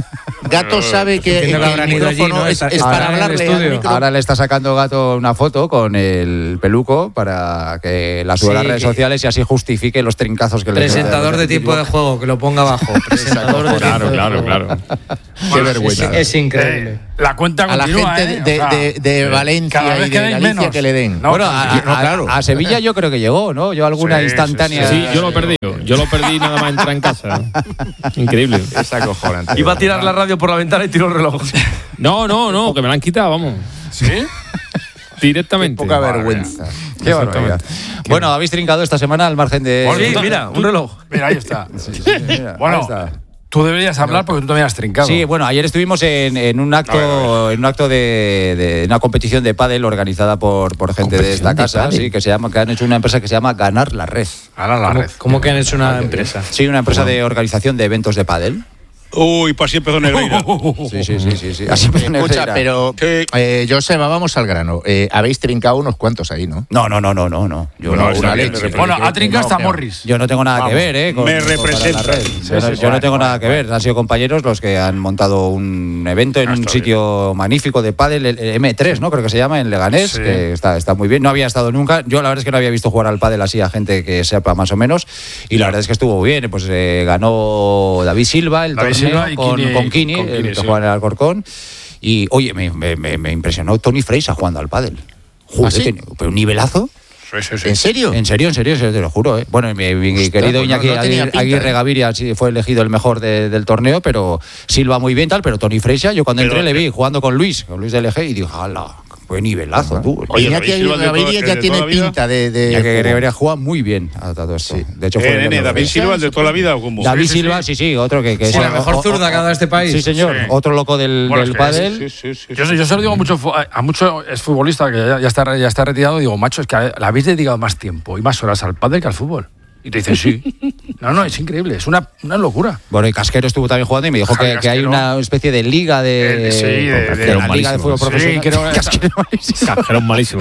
Speaker 4: Gato sabe que,
Speaker 5: Entiendo que
Speaker 4: que
Speaker 5: habrán
Speaker 4: el
Speaker 5: ido allí,
Speaker 4: micrófono
Speaker 5: ¿no?
Speaker 4: es,
Speaker 5: Está-
Speaker 4: es
Speaker 5: está
Speaker 4: para
Speaker 5: en el
Speaker 4: hablarle al
Speaker 5: estudio.
Speaker 4: micro.
Speaker 1: Ahora le está sacando Gato una foto con el peluco para que la suba a las
Speaker 5: Sí,
Speaker 1: redes
Speaker 5: que-
Speaker 1: sociales y así justifique los trincazos que le
Speaker 5: Presentador de tiempo de juego, que lo ponga abajo. Presentador de tiempo
Speaker 3: Claro,
Speaker 5: de
Speaker 3: claro,
Speaker 5: juego.
Speaker 3: claro.
Speaker 4: Qué
Speaker 5: Es,
Speaker 4: vergüenza.
Speaker 5: es increíble.
Speaker 7: Eh, la cuenta
Speaker 4: A la
Speaker 7: continúa,
Speaker 4: gente
Speaker 7: ¿eh?
Speaker 4: de,
Speaker 7: O sea,
Speaker 4: de- de
Speaker 7: cada
Speaker 4: Valencia
Speaker 7: vez
Speaker 4: y de
Speaker 7: quedáis
Speaker 4: Galicia
Speaker 7: menos.
Speaker 4: que le den.
Speaker 7: No,
Speaker 1: Bueno, a,
Speaker 7: tranquilo.
Speaker 4: no,
Speaker 1: a-
Speaker 4: claro.
Speaker 1: a Sevilla yo creo que llegó, ¿no? Yo alguna
Speaker 7: Sí,
Speaker 1: instantánea.
Speaker 7: sí,
Speaker 3: Sí, yo lo perdí. Yo lo perdí nada más entrar en casa. Increíble.
Speaker 4: Es acojonante.
Speaker 6: Iba a tirar la radio por la ventana y tiró el reloj.
Speaker 3: No, no, no, que me la han quitado, vamos.
Speaker 7: ¿Sí?
Speaker 3: Directamente.
Speaker 4: Poca vergüenza.
Speaker 1: Qué barbaridad. Bueno, habéis trincado esta semana al margen de.
Speaker 7: Bueno,
Speaker 6: Sí,
Speaker 7: tú-
Speaker 6: mira, un reloj.
Speaker 7: Mira, ahí está.
Speaker 1: Mira, ahí
Speaker 7: Bueno,
Speaker 1: está.
Speaker 7: tú deberías hablar porque tú también has trincado.
Speaker 1: Sí, bueno, ayer estuvimos en, en un acto, en un acto de, de una competición de pádel organizada por, por gente de esta casa, sí, que se llama, que han hecho una empresa que se llama Ganar la Red.
Speaker 7: Ahora la
Speaker 5: ¿Cómo,
Speaker 7: red.
Speaker 5: cómo que han hecho una empresa?
Speaker 1: Sí, una empresa de organización de eventos de pádel.
Speaker 2: Uy, pues así empezó Negreira.
Speaker 1: Sí, sí, sí, sí, sí. Así empezó
Speaker 4: Escucha,
Speaker 1: Negreira.
Speaker 4: pero,
Speaker 2: Sí.
Speaker 4: eh, Joseba, vamos al grano. Eh, habéis trincado unos cuantos ahí, ¿no?
Speaker 1: No, no, no, no, no, no. Yo
Speaker 2: Bueno,
Speaker 1: no,
Speaker 2: está
Speaker 1: una
Speaker 2: bien,
Speaker 1: leche.
Speaker 2: me representa.
Speaker 7: Bueno, ha trincado hasta
Speaker 4: No, pero-
Speaker 7: Morris.
Speaker 1: Yo no tengo nada
Speaker 7: Vamos.
Speaker 1: que ver, ¿eh? Con-
Speaker 2: Me
Speaker 1: con
Speaker 2: representa.
Speaker 1: Ganar la Red.
Speaker 7: Sí,
Speaker 1: yo no,
Speaker 7: sí,
Speaker 1: yo
Speaker 7: guay,
Speaker 1: no tengo
Speaker 7: guay,
Speaker 1: nada que
Speaker 7: guay.
Speaker 1: ver. Han sido compañeros los que han montado un evento en
Speaker 2: Ah,
Speaker 1: un
Speaker 2: está
Speaker 1: sitio magnífico de pádel, el M tres, ¿no? Creo que se llama, en Leganés,
Speaker 7: Sí.
Speaker 1: que está, está muy bien. No había estado nunca. Yo la verdad es que no había visto jugar al pádel así a gente que sepa más o menos. Y la verdad es que estuvo bien. Pues eh, ganó David Silva el
Speaker 7: David
Speaker 1: torneo
Speaker 7: Silva y
Speaker 1: con,
Speaker 7: Kini-
Speaker 1: con Kini,
Speaker 7: con
Speaker 1: el
Speaker 7: Kini,
Speaker 1: que
Speaker 7: sí.
Speaker 1: juega en el Alcorcón. Y, oye, me, me- me- me impresionó Tony Freisa jugando al pádel. Joder,
Speaker 4: ¿Ah, sí?
Speaker 1: que- pero un nivelazo.
Speaker 7: Sí, sí, sí.
Speaker 4: ¿En serio?
Speaker 1: En serio, en serio, en serio, te lo juro. ¿eh? Bueno, mi, mi
Speaker 4: Hostia,
Speaker 1: querido
Speaker 4: pues no-
Speaker 1: Iñaki
Speaker 4: no tenía
Speaker 1: Aguirre,
Speaker 4: pinta,
Speaker 1: Aguirre
Speaker 4: ¿eh?
Speaker 1: Gaviria sí fue elegido el mejor de- del torneo, pero Silva muy bien, tal. Pero Tony Freixa, yo cuando
Speaker 2: Pero-
Speaker 1: entré le vi jugando con Luis, con Luis de L G, y dije, ¡hala! Qué nivelazo, tú.
Speaker 2: Oye,
Speaker 4: Iñaki
Speaker 2: David Silva de
Speaker 4: Gaviria
Speaker 2: toda-
Speaker 4: ya
Speaker 2: de
Speaker 4: tiene
Speaker 2: toda la vida.
Speaker 4: pinta de... de
Speaker 1: Iñaki
Speaker 4: juego.
Speaker 1: Gaviria juega muy bien a todo esto. De hecho, fue
Speaker 2: Eh,
Speaker 1: el
Speaker 2: nene,
Speaker 1: mejor.
Speaker 2: David Silva, el de toda la vida, ¿o cómo?
Speaker 1: David
Speaker 7: Sí, sí,
Speaker 1: Silva, sí, sí, otro que, que
Speaker 5: Sí,
Speaker 1: es
Speaker 5: la mejor
Speaker 1: o- o-
Speaker 5: zurda que ha dado este país.
Speaker 1: Sí, señor,
Speaker 7: Sí.
Speaker 1: otro loco del,
Speaker 7: Bueno,
Speaker 1: del
Speaker 7: es que-
Speaker 1: pádel.
Speaker 2: Sí, sí, sí.
Speaker 7: Yo, se- yo se lo digo mucho fu- a muchos exfutbolistas que ya, ya está, ya está retirado, digo, macho, es que le habéis dedicado más tiempo y más horas al pádel que al fútbol. Y te dicen, sí. No, no, es increíble, es una, una locura.
Speaker 1: Bueno, y Casquero estuvo también jugando y me dijo
Speaker 7: Javi
Speaker 1: que, que hay
Speaker 7: Casquero.
Speaker 1: una especie de liga de,
Speaker 7: Eh, sí, de- de-
Speaker 1: de la liga de
Speaker 3: malísimo.
Speaker 1: fútbol
Speaker 7: Sí,
Speaker 1: profesional.
Speaker 7: creo que-
Speaker 1: Casquero malísimo.
Speaker 3: Era un malísimo.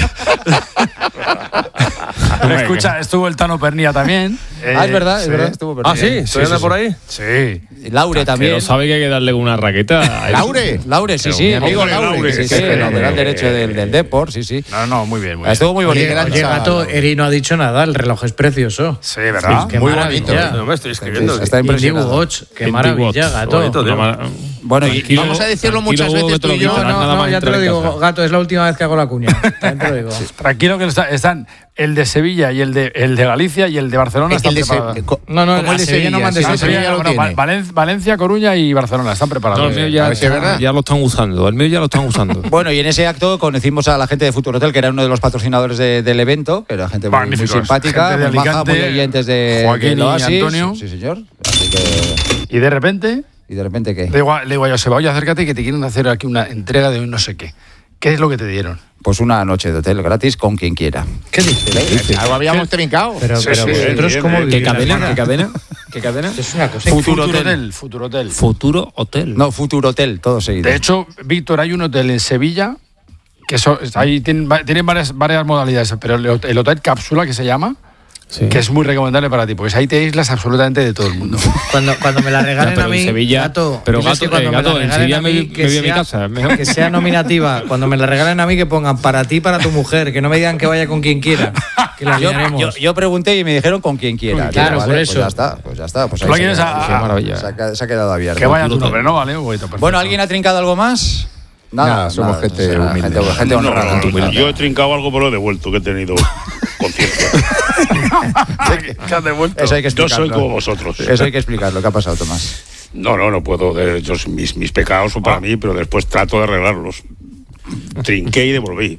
Speaker 7: Escucha, estuvo el Tano Pernilla también. Eh,
Speaker 1: Ah, es verdad, es
Speaker 7: sí.
Speaker 1: verdad, estuvo
Speaker 6: Ah,
Speaker 1: perdido.
Speaker 6: sí, ¿todavía anda por ahí?
Speaker 7: Sí.
Speaker 1: Laure también.
Speaker 3: Pero sabe que hay que darle una raqueta. a eso.
Speaker 4: ¿Laure?
Speaker 1: Laure, sí,
Speaker 3: Pero
Speaker 1: sí,
Speaker 3: mi
Speaker 1: amigo
Speaker 2: amigo
Speaker 1: Laure,
Speaker 2: Laure,
Speaker 1: sí, sí,
Speaker 2: que
Speaker 1: sí,
Speaker 2: es
Speaker 1: el lateral
Speaker 2: eh,
Speaker 1: derecho del, del Depor, sí, sí.
Speaker 7: No, no, muy bien, muy bien.
Speaker 1: Estuvo muy
Speaker 4: Oye,
Speaker 1: bonito.
Speaker 4: gran
Speaker 5: Oye,
Speaker 4: chaval.
Speaker 5: Gato, Eri no ha dicho nada, el reloj es precioso.
Speaker 7: Sí, ¿verdad?
Speaker 5: Qué
Speaker 4: Muy
Speaker 5: maravilla.
Speaker 4: bonito.
Speaker 6: No me estoy escribiendo.
Speaker 1: Está
Speaker 5: Indigo
Speaker 1: impresionado.
Speaker 5: Watch, qué
Speaker 3: Indigo
Speaker 5: maravilla,
Speaker 3: Watch.
Speaker 5: Gato.
Speaker 6: Bonito, tío.
Speaker 3: Una mara-
Speaker 1: Bueno, y-
Speaker 3: Tranquilo,
Speaker 4: vamos a decirlo
Speaker 3: tranquilo,
Speaker 4: muchas veces
Speaker 3: que te lo
Speaker 4: tú y yo,
Speaker 3: quitarán
Speaker 5: No,
Speaker 3: nada
Speaker 5: no,
Speaker 3: más
Speaker 5: ya te
Speaker 3: entrar
Speaker 5: lo
Speaker 3: en
Speaker 5: digo,
Speaker 3: casa.
Speaker 5: Gato, es la última vez que hago la cuña. También te lo digo.
Speaker 7: Tranquilo que está- están el de Sevilla y el de, el de Galicia y el de Barcelona
Speaker 4: Es que
Speaker 7: están
Speaker 4: el de Se-
Speaker 7: preparados.
Speaker 4: co-
Speaker 5: No, no,
Speaker 4: como
Speaker 5: a
Speaker 4: el de
Speaker 5: Sevilla no
Speaker 4: Sevilla,
Speaker 5: mandes
Speaker 4: sí,
Speaker 5: a
Speaker 7: Ah,
Speaker 4: Sevilla
Speaker 7: Sevilla,
Speaker 4: lo
Speaker 7: bueno,
Speaker 4: tiene.
Speaker 7: Val- Valen- Valencia, Coruña y Barcelona están preparados.
Speaker 3: No, el mío
Speaker 4: A
Speaker 3: ya,
Speaker 4: ver si es verdad.
Speaker 3: ya lo están usando. El mío ya lo están usando.
Speaker 1: Bueno, y en ese acto conocimos a la gente de Futuro Hotel, que era uno de los patrocinadores de- del evento, que era gente muy, muy
Speaker 7: Magníficos.
Speaker 1: simpática,
Speaker 7: Gente de
Speaker 1: muy maja,
Speaker 7: Alicante,
Speaker 1: muy oyentes de,
Speaker 7: Joaquín
Speaker 1: del
Speaker 7: y
Speaker 1: Oasis.
Speaker 7: Antonio.
Speaker 1: Sí, señor. Así que,
Speaker 7: Y de repente,
Speaker 1: y de repente, ¿qué?
Speaker 7: le digo, a- le digo a Joseba, oye, acércate que te quieren hacer aquí una entrega de un no sé qué. ¿Qué es lo que te dieron?
Speaker 1: Pues una noche de hotel gratis con quien quiera.
Speaker 5: ¿Qué dices?
Speaker 4: Algo habíamos trincado.
Speaker 5: Pero,
Speaker 7: Sí,
Speaker 5: pero
Speaker 7: sí,
Speaker 5: vosotros,
Speaker 2: bien,
Speaker 5: ¿cómo
Speaker 2: bien.
Speaker 5: vivís
Speaker 3: ¿Qué cadena?
Speaker 5: la
Speaker 3: ¿Qué
Speaker 5: vida?
Speaker 3: cadena? ¿Qué cadena?
Speaker 5: Es una cosa.
Speaker 1: Futuro Hotel.
Speaker 7: Hotel. Futuro Hotel.
Speaker 3: Futuro Hotel.
Speaker 1: No, Futuro Hotel, todo seguido.
Speaker 7: De hecho, Víctor, hay un hotel en Sevilla que eso, ahí tienen, va- tienen varias, varias modalidades, pero el, hot- el hotel cápsula que se llama,
Speaker 3: Sí.
Speaker 7: que es muy recomendable para ti, porque ahí te aíslas absolutamente de todo el mundo.
Speaker 5: Cuando, cuando me la regalen
Speaker 3: Ya, pero
Speaker 5: a mí,
Speaker 3: en Sevilla-
Speaker 5: Gato,
Speaker 3: pero
Speaker 5: diles
Speaker 3: Gato-
Speaker 5: que cuando
Speaker 3: eh,
Speaker 5: me la
Speaker 3: Gato, en
Speaker 5: regalen
Speaker 3: Sevilla
Speaker 5: a
Speaker 3: me
Speaker 5: mí,
Speaker 3: vi-
Speaker 5: que
Speaker 3: me vi a mi
Speaker 5: sea-
Speaker 3: casa, es mejor.
Speaker 5: que sea nominativa. Cuando me la regalen a mí, que pongan para ti, para tu mujer, que no me digan que vaya con quien quiera, que la
Speaker 1: Yo,
Speaker 5: liaremos.
Speaker 1: yo- yo pregunté y me dijeron con quien quiera.
Speaker 5: Claro,
Speaker 1: Vale,
Speaker 5: por
Speaker 1: pues
Speaker 5: eso.
Speaker 1: ya está, pues ya está. Pues
Speaker 7: ¿Tú
Speaker 1: ahí
Speaker 7: la
Speaker 1: se
Speaker 7: quieres
Speaker 1: queda-
Speaker 7: a-
Speaker 3: Qué maravilla.
Speaker 1: se, ha, se ha quedado abierto.
Speaker 7: Que vaya tu
Speaker 3: Futuro
Speaker 7: nombre,
Speaker 3: Hotel.
Speaker 7: ¿no? Vale, bonito, perfecto.
Speaker 1: Bueno, ¿alguien ha trincado algo más?
Speaker 4: Nada, somos gente
Speaker 1: o sea,
Speaker 4: humilde.
Speaker 1: Gente, gente
Speaker 2: No,
Speaker 1: honrada.
Speaker 2: no, no, yo he trincado algo, pero lo he devuelto, que he tenido conciencia.
Speaker 7: ¿Qué has devuelto?
Speaker 1: Eso hay que
Speaker 2: Yo
Speaker 1: explicarlo.
Speaker 2: soy como vosotros.
Speaker 1: Eso hay que explicarlo. ¿Qué ha pasado, Tomás?
Speaker 2: No, no, no puedo. eh, yo- mis, mis pecados son para mí, pero después trato de arreglarlos. Trinqué y devolví.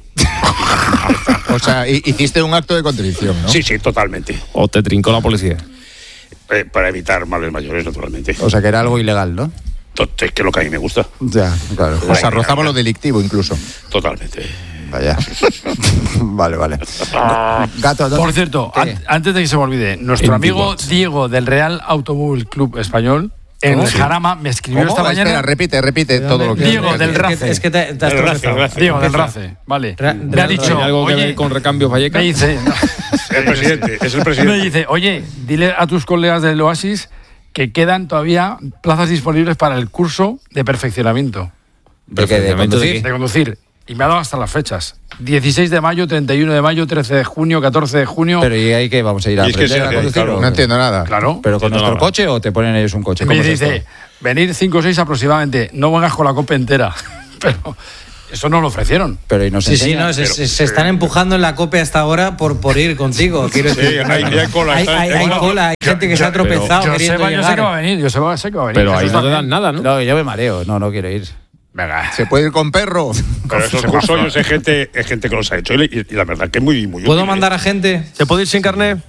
Speaker 4: O sea, hi- hiciste un acto de contrición, ¿no?
Speaker 2: Sí, sí, totalmente.
Speaker 3: O te trincó la policía.
Speaker 2: Eh, para evitar males mayores, naturalmente.
Speaker 1: O sea, que era algo ilegal, ¿no?
Speaker 2: To- Es que es lo que a mí me gusta.
Speaker 1: Ya, claro.
Speaker 4: O sea, rozaba lo delictivo incluso.
Speaker 2: Totalmente.
Speaker 1: Vaya. Vale, vale. Gato, ¿dónde-
Speaker 7: Por cierto,
Speaker 1: ¿qué?
Speaker 7: an- antes de que se me olvide, nuestro
Speaker 3: En
Speaker 7: amigo
Speaker 3: Digot.
Speaker 7: Diego del Real Automóvil Club Español, en
Speaker 1: ¿Cómo?
Speaker 7: Jarama, me escribió
Speaker 4: ¿Cómo?
Speaker 7: esta mañana.
Speaker 4: Espera, repite, repite todo lo que...
Speaker 7: Diego del
Speaker 5: Es que-
Speaker 7: Race.
Speaker 5: Es que te, te has
Speaker 2: El Race,
Speaker 5: tropezado.
Speaker 2: el Race.
Speaker 7: Diego del Race, vale.
Speaker 5: Ra-
Speaker 7: me ha
Speaker 5: Real
Speaker 7: dicho,
Speaker 3: ¿Tiene algo que
Speaker 7: oye,
Speaker 3: ver con recambios
Speaker 7: me
Speaker 3: Vallecas?
Speaker 7: dice, no,
Speaker 2: El presidente, es el
Speaker 7: me
Speaker 2: presidente.
Speaker 7: dice, oye, dile a tus colegas del Oasis que quedan todavía plazas disponibles para el curso de perfeccionamiento.
Speaker 1: ¿De qué? ¿De conducir?
Speaker 7: De conducir. Y me ha dado hasta las fechas. dieciséis de mayo, treinta y uno de mayo, trece de junio, catorce de junio.
Speaker 1: Pero ¿y ahí qué? ¿Vamos a ir a
Speaker 2: Y es que
Speaker 1: aprender
Speaker 2: sí,
Speaker 1: a conducir?
Speaker 2: claro,
Speaker 1: o-
Speaker 4: No entiendo nada.
Speaker 7: Claro.
Speaker 1: ¿Pero con nuestro coche o te ponen ellos un coche?
Speaker 7: Me
Speaker 1: ¿Cómo es
Speaker 7: dice,
Speaker 1: esto?
Speaker 7: venir cinco o seis aproximadamente. No vengas con la copa entera. Pero eso no lo ofrecieron.
Speaker 1: Pero y nos
Speaker 5: Sí, sí,
Speaker 1: enseñan-
Speaker 5: no, se,
Speaker 2: pero-
Speaker 5: se- se están empujando en la COPE hasta ahora por, por ir contigo. Quiero
Speaker 2: Sí,
Speaker 5: decir,
Speaker 2: hay- hay cola,
Speaker 5: hay,
Speaker 2: está-
Speaker 5: hay-
Speaker 2: hay
Speaker 5: hay
Speaker 2: cola.
Speaker 5: cola, hay gente que se ha tropezado
Speaker 7: Yo
Speaker 5: queriendo
Speaker 7: sé, yo sé que va a
Speaker 5: llegar.
Speaker 7: venir, yo sé, sé que va a venir.
Speaker 3: Pero ahí
Speaker 7: Jesús
Speaker 3: no te
Speaker 7: también.
Speaker 3: dan nada, ¿no?
Speaker 1: No, yo me mareo. No, no quiero ir.
Speaker 7: Venga.
Speaker 4: ¿Se puede ir con perro?
Speaker 2: Pero esos cursos yo sé gente, es gente que los ha hecho y, y la verdad que es muy, muy
Speaker 5: ¿Puedo
Speaker 2: útil,
Speaker 5: mandar
Speaker 2: ¿eh?
Speaker 5: a gente?
Speaker 6: ¿Se puede ir sin carnet?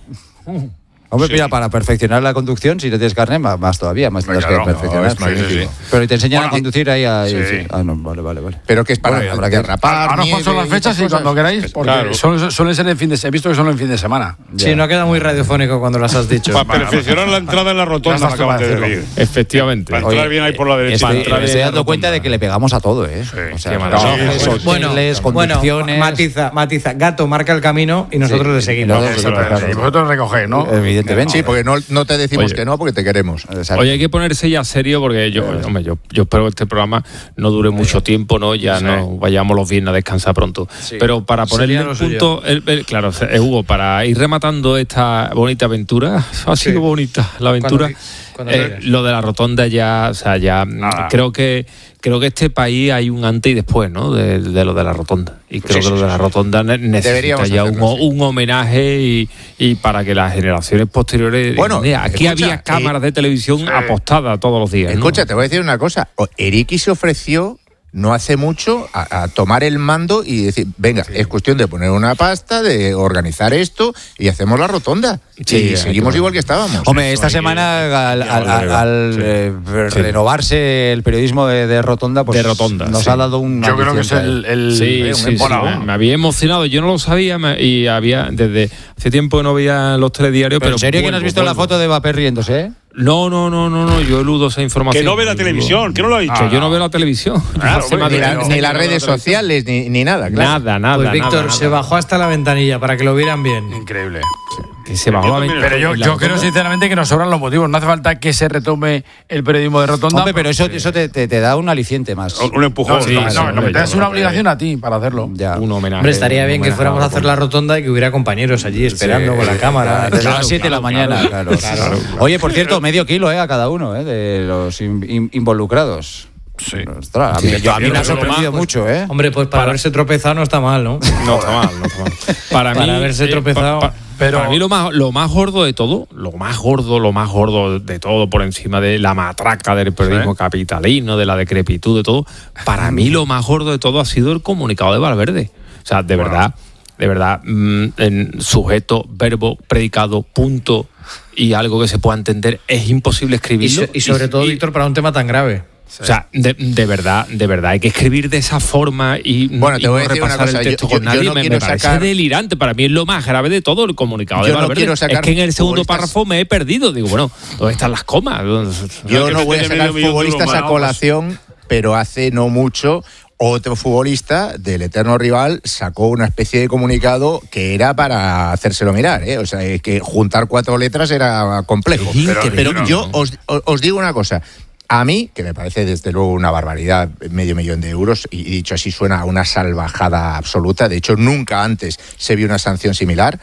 Speaker 1: Hombre,
Speaker 2: Sí.
Speaker 1: mira, para perfeccionar la conducción, si no tienes carnet, más, más todavía, más tendrás
Speaker 2: Claro,
Speaker 1: que perfeccionar.
Speaker 4: no, es magnífico.
Speaker 2: Sí, sí, sí.
Speaker 1: Pero te enseñan
Speaker 2: Bueno,
Speaker 1: a conducir ahí a...
Speaker 2: sí.
Speaker 1: sí. Ah, no, vale, vale, vale.
Speaker 4: Pero que es para
Speaker 1: Bueno, habrá que-
Speaker 4: derrapar.
Speaker 7: Ahora os
Speaker 4: nieve
Speaker 7: paso las
Speaker 4: y
Speaker 7: fechas
Speaker 4: esas
Speaker 7: y cuando
Speaker 4: cosas.
Speaker 7: queráis, porque
Speaker 2: Claro.
Speaker 7: suelen, suelen ser el fin de semana. He visto que son el fin de semana.
Speaker 5: Sí, no queda muy radiofónico cuando las has dicho.
Speaker 2: Para perfeccionar la entrada en la rotonda,
Speaker 7: Ya
Speaker 2: me
Speaker 7: está,
Speaker 2: acaban de
Speaker 7: para
Speaker 2: decir.
Speaker 3: Efectivamente.
Speaker 2: Para entrar bien ahí por la derecha.
Speaker 1: Estoy,
Speaker 3: Para entrar
Speaker 1: me estoy
Speaker 3: bien en la
Speaker 1: dando cuenta
Speaker 3: rotonda.
Speaker 1: de que le pegamos a todo, ¿eh? o sea,
Speaker 3: qué maravilla.
Speaker 1: relojes,
Speaker 2: Sí,
Speaker 5: Bueno,
Speaker 1: hoteles,
Speaker 5: bueno,
Speaker 1: conducciones...
Speaker 5: matiza, matiza. Gato marca el camino y nosotros
Speaker 1: Sí,
Speaker 5: le
Speaker 1: y
Speaker 5: seguimos.
Speaker 1: nosotros-
Speaker 2: Eso,
Speaker 1: claro,
Speaker 7: Y vosotros recogéis, ¿no?
Speaker 1: Evidentemente.
Speaker 4: Sí, porque no, no te decimos
Speaker 3: Oye.
Speaker 4: que no, porque te queremos.
Speaker 1: Exacto.
Speaker 3: Oye, hay que ponerse ya serio porque yo, hombre, yo, yo espero que este programa no dure mucho tiempo, ¿no? Ya no vayamos los viernes a descansar pronto. Pero para ponerle
Speaker 5: Sería
Speaker 3: en
Speaker 5: lo suyo.
Speaker 3: punto, el- el- claro, eh, Hugo, para ir rematando esta bonita aventura, ha sido bonita la aventura.
Speaker 5: Cuando- cuando
Speaker 3: eh,
Speaker 5: quieras.
Speaker 3: lo de la rotonda ya, o sea, ya
Speaker 2: Nada.
Speaker 3: creo que creo que este país hay un antes y después, ¿no? De, de lo de la rotonda. Y creo
Speaker 2: sí,
Speaker 3: que
Speaker 2: sí,
Speaker 3: lo de la
Speaker 2: sí.
Speaker 3: rotonda ne- necesita
Speaker 4: Deberíamos
Speaker 3: ya un,
Speaker 4: hacerlo, sí.
Speaker 3: un homenaje y, y para que las generaciones posteriores.
Speaker 4: Bueno,
Speaker 3: mira, aquí
Speaker 4: escucha,
Speaker 3: había cámaras
Speaker 4: eh,
Speaker 3: de televisión
Speaker 2: sí.
Speaker 3: apostadas todos los días. ¿no?
Speaker 4: Escucha, te voy a decir una cosa. O- Eriki se ofreció no hace mucho a, a tomar el mando y decir, venga, es cuestión de poner una pasta, de organizar esto y hacemos la rotonda.
Speaker 3: Sí,
Speaker 4: y
Speaker 3: hay
Speaker 4: seguimos
Speaker 3: que-
Speaker 4: igual que estábamos.
Speaker 1: Hombre, esta
Speaker 3: hay que-
Speaker 1: semana al,
Speaker 3: hay que
Speaker 1: al- al-
Speaker 3: hablar,
Speaker 1: al,
Speaker 3: sí.
Speaker 1: eh,
Speaker 3: Sí.
Speaker 1: renovarse el periodismo de, de Rotonda, pues
Speaker 3: De Rotonda,
Speaker 1: nos
Speaker 3: sí.
Speaker 1: ha dado un...
Speaker 7: Yo creo que es el. el
Speaker 3: Sí,
Speaker 7: un
Speaker 3: sí, sí,
Speaker 7: embolado.
Speaker 3: me, me había emocionado. Yo no lo sabía me- y había desde hace tiempo que no veía los telediarios.
Speaker 1: ¿Pero
Speaker 3: Pero
Speaker 1: en serio que no has
Speaker 3: vuelvo,
Speaker 1: visto la
Speaker 3: vuelvo.
Speaker 1: foto de Mbappé riéndose, eh?
Speaker 3: No, no, no, no, no. Yo eludo esa información.
Speaker 2: Que no ve la
Speaker 3: Yo
Speaker 2: televisión, que no lo ha dicho.
Speaker 3: eludo- que yo no veo la televisión.
Speaker 2: Claro,
Speaker 3: Hace más
Speaker 4: Ni,
Speaker 3: de
Speaker 4: la-
Speaker 3: quince
Speaker 4: ni
Speaker 3: años
Speaker 4: las
Speaker 3: que no veo
Speaker 4: redes
Speaker 3: la televisión.
Speaker 4: sociales, ni, ni nada, claro.
Speaker 3: Nada, nada.
Speaker 5: Pues Víctor
Speaker 3: nada,
Speaker 5: se
Speaker 3: nada.
Speaker 5: bajó hasta la ventanilla para que lo vieran bien.
Speaker 7: Increíble.
Speaker 3: Que se bajó la
Speaker 2: Pero
Speaker 7: Pero yo,
Speaker 3: la
Speaker 7: yo creo
Speaker 3: rotonda.
Speaker 7: sinceramente que nos sobran los motivos. No hace falta que se retome el periodismo de Rotonda.
Speaker 1: Hombre, pero eso, eso te, te- te da un aliciente más.
Speaker 2: Un empujón.
Speaker 7: No,
Speaker 3: Sí,
Speaker 7: no, no,
Speaker 3: sí,
Speaker 7: lo
Speaker 3: hombre,
Speaker 7: que te da es
Speaker 3: yo
Speaker 7: una
Speaker 3: creo que-
Speaker 7: obligación a ti para hacerlo.
Speaker 1: Ya.
Speaker 3: Un homenaje.
Speaker 5: Hombre, estaría
Speaker 3: un
Speaker 5: bien que
Speaker 3: homenaje
Speaker 5: fuéramos a hacer la
Speaker 3: rotonda.
Speaker 5: rotonda y que hubiera compañeros allí esperando con la cámara.
Speaker 1: Desde
Speaker 3: Claro,
Speaker 1: las siete de la
Speaker 3: claro,
Speaker 1: mañana,
Speaker 3: claro.
Speaker 1: claro.
Speaker 3: Claro.
Speaker 1: Oye, por cierto, medio kilo eh, a cada uno eh, de los in- in- involucrados.
Speaker 2: Sí.
Speaker 1: Ostras, a mí, yo- a mí me ha sorprendido mucho, ¿eh?
Speaker 5: Hombre, pues para, haberse tropezado no está mal, ¿no?
Speaker 3: No está mal, no está mal. Para,
Speaker 5: Para
Speaker 3: mí,
Speaker 5: haberse
Speaker 3: eh,
Speaker 5: tropezado.
Speaker 3: pa- pa-
Speaker 7: Pero-
Speaker 3: para mí lo más, lo más gordo de todo, lo más gordo, lo más gordo de todo, por encima de la matraca del periodismo capitalino, de la decrepitud, de todo, para mí lo más gordo de todo ha sido el comunicado de Valverde. O sea, de verdad, de verdad, mm, en sujeto, verbo, predicado, punto y algo que se pueda entender, es imposible
Speaker 5: Y,
Speaker 3: escribirlo.
Speaker 5: so- y sobre todo,
Speaker 3: y-
Speaker 5: Víctor, para un tema tan grave.
Speaker 3: O sea, de, de verdad, de verdad, hay que escribir de esa forma y,
Speaker 4: Bueno, te
Speaker 3: y
Speaker 4: voy a
Speaker 3: no
Speaker 4: decir una
Speaker 3: repasar
Speaker 4: cosa,
Speaker 3: el texto
Speaker 4: yo-
Speaker 3: con
Speaker 4: yo
Speaker 3: nadie.
Speaker 4: no
Speaker 3: me,
Speaker 4: quiero
Speaker 3: me parece
Speaker 4: sacar-
Speaker 3: delirante. Para mí es lo más grave de todo el comunicado de
Speaker 4: Yo no
Speaker 3: Valverde.
Speaker 4: quiero sacar
Speaker 3: es que en el segundo
Speaker 4: futbolistas-
Speaker 3: párrafo me he perdido. Digo, bueno, ¿dónde están las comas?
Speaker 4: Yo
Speaker 2: que
Speaker 4: no voy a
Speaker 2: meterle
Speaker 4: sacar
Speaker 2: medio millón de
Speaker 4: futbolistas
Speaker 2: euros
Speaker 4: a
Speaker 2: más.
Speaker 4: colación, pero hace no mucho otro futbolista del eterno rival sacó una especie de comunicado que era para hacérselo mirar, ¿eh? O sea, es que juntar cuatro letras era complejo.
Speaker 3: Es
Speaker 4: Pero,
Speaker 3: increíble,
Speaker 4: pero yo
Speaker 3: ¿no?
Speaker 4: os, os- os digo una cosa. A mí, que me parece desde luego una barbaridad, medio millón de euros, y dicho así suena a una salvajada absoluta, de hecho nunca antes se vio una sanción similar,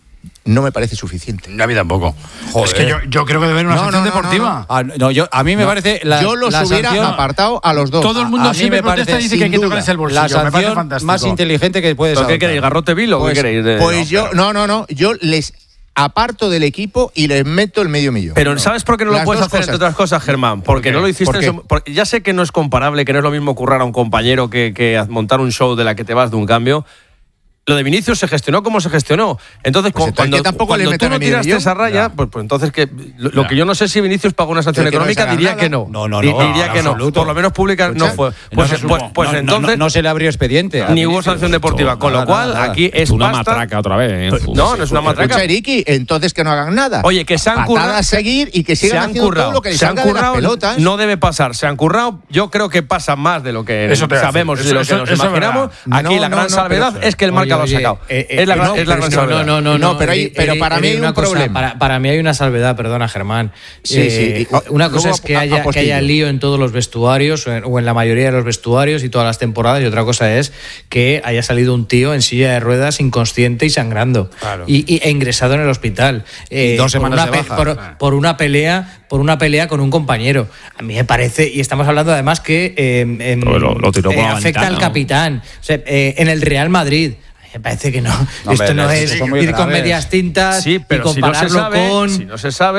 Speaker 4: no me parece suficiente.
Speaker 7: A mí tampoco. Es que yo, yo creo que debe haber una
Speaker 4: No,
Speaker 7: sanción
Speaker 4: no, no,
Speaker 7: deportiva.
Speaker 1: Ah, no, yo, a mí me parece. La,
Speaker 4: yo los
Speaker 1: la
Speaker 4: hubiera
Speaker 1: sanción-
Speaker 4: apartado a los dos.
Speaker 7: Todo el mundo
Speaker 1: a mí
Speaker 7: siempre
Speaker 1: me
Speaker 7: protesta
Speaker 1: parece,
Speaker 7: y dice que hay que
Speaker 4: sin
Speaker 7: tocarles el bolsillo.
Speaker 1: la
Speaker 7: me parece
Speaker 1: sanción
Speaker 7: fantástico.
Speaker 1: más inteligente que puedes
Speaker 6: ¿Pero qué
Speaker 1: adoptar.
Speaker 6: queréis? ¿Garrote vil o qué
Speaker 4: Pues,
Speaker 6: queréis? De-
Speaker 4: pues yo, no, no, no, yo les aparto del equipo y les meto el medio millón.
Speaker 6: Pero ¿sabes por qué no lo
Speaker 4: Las
Speaker 6: puedes
Speaker 4: dos
Speaker 6: hacer,
Speaker 4: cosas.
Speaker 6: entre otras cosas, Germán? Porque
Speaker 4: qué?
Speaker 6: no lo hiciste
Speaker 4: ¿Por
Speaker 6: en
Speaker 4: qué?
Speaker 6: su- porque ya sé que no es comparable, que no es lo mismo currar a un compañero que, que a montar un show de la que te vas de un cambio. Lo de Vinicius se gestionó como se gestionó. Entonces,
Speaker 4: Pues
Speaker 6: cu-
Speaker 4: entonces
Speaker 6: cuando,
Speaker 4: que tampoco
Speaker 6: cuando
Speaker 4: le
Speaker 6: tú
Speaker 4: metan
Speaker 6: no
Speaker 4: el medio
Speaker 6: tiraste
Speaker 4: millón.
Speaker 6: esa raya, pues, pues entonces que lo, lo que yo no sé si Vinicius pagó una sanción
Speaker 4: Pero que no
Speaker 6: económica,
Speaker 4: les hagan
Speaker 6: diría
Speaker 4: nada.
Speaker 6: que no.
Speaker 1: No, no,
Speaker 6: Di-
Speaker 1: no,
Speaker 6: diría
Speaker 1: en
Speaker 6: que no.
Speaker 1: absoluto.
Speaker 6: Por lo menos pública no
Speaker 4: Escucha,
Speaker 6: fue.
Speaker 1: No
Speaker 6: Pues,
Speaker 1: se
Speaker 6: pues,
Speaker 1: supo.
Speaker 6: pues
Speaker 1: No, no,
Speaker 6: entonces
Speaker 1: no, no se le abrió expediente. a
Speaker 6: ni hubo
Speaker 1: Vinicius.
Speaker 6: sanción deportiva. Con lo
Speaker 1: Nada,
Speaker 6: cual,
Speaker 1: nada, nada.
Speaker 6: aquí es
Speaker 3: una
Speaker 6: pasta.
Speaker 3: matraca otra vez. ¿eh?
Speaker 6: No, no es una matraca.
Speaker 4: Escucha, Eriki, entonces que no hagan nada.
Speaker 6: Oye, que se han
Speaker 4: Patada
Speaker 6: currado.
Speaker 4: a seguir y que
Speaker 6: se
Speaker 4: sigan
Speaker 6: han
Speaker 4: haciendo
Speaker 6: currado.
Speaker 4: todo lo que les
Speaker 6: se han
Speaker 4: salga de las
Speaker 6: currado.
Speaker 4: pelotas.
Speaker 6: No debe pasar. Se han currado. Yo creo que pasa más de lo que
Speaker 7: Eso te voy a
Speaker 6: sabemos y
Speaker 7: decir.
Speaker 6: de lo
Speaker 7: Eso-
Speaker 6: que nos
Speaker 7: eso es
Speaker 6: imaginamos.
Speaker 4: verdad.
Speaker 6: Aquí
Speaker 4: No,
Speaker 6: la
Speaker 4: no,
Speaker 6: gran
Speaker 4: no,
Speaker 6: salvedad
Speaker 4: pero-
Speaker 6: es que el
Speaker 5: Oye,
Speaker 6: Venga, lo has sacado.
Speaker 5: Eh, eh,
Speaker 6: es la,
Speaker 5: no,
Speaker 6: es la
Speaker 5: pero
Speaker 6: gran
Speaker 5: no,
Speaker 6: salvedad.
Speaker 5: no, no, no,
Speaker 4: No, pero hay-
Speaker 5: Eri-
Speaker 4: pero
Speaker 5: Eri-
Speaker 4: para mí
Speaker 5: Eri,
Speaker 4: hay
Speaker 5: una
Speaker 4: un
Speaker 5: cosa,
Speaker 4: problema.
Speaker 5: Para, para mí hay una salvedad, perdona, Germán.
Speaker 4: Sí,
Speaker 5: Eh,
Speaker 4: sí.
Speaker 5: Una cosa
Speaker 4: Luego,
Speaker 5: es que
Speaker 4: a-
Speaker 5: haya, que
Speaker 4: apostillo.
Speaker 5: haya lío en todos los vestuarios o en, o en la mayoría de los vestuarios y todas las temporadas, y otra cosa es que haya salido un tío en silla de ruedas inconsciente y sangrando
Speaker 7: Claro.
Speaker 5: y, y- e ingresado en el hospital eh,
Speaker 1: Y dos semanas
Speaker 5: por, una
Speaker 1: de
Speaker 5: pe-
Speaker 1: baja.
Speaker 5: por, por una pelea por una pelea con un compañero. A mí me parece, y estamos hablando además que eh, em,
Speaker 3: Lo- lo- lo tiró por
Speaker 5: eh,
Speaker 3: la
Speaker 5: afecta
Speaker 3: ventana,
Speaker 5: al
Speaker 3: ¿no?
Speaker 5: capitán. O sea, eh, en el Real Madrid. Me parece que no.
Speaker 1: hombre,
Speaker 5: Esto no
Speaker 1: es-
Speaker 5: es
Speaker 1: son muy
Speaker 5: ir con
Speaker 1: graves.
Speaker 5: medias tintas
Speaker 6: Sí, pero
Speaker 5: y
Speaker 6: si no se
Speaker 5: compararlo
Speaker 6: sabe,
Speaker 5: con.
Speaker 6: si no se sabe,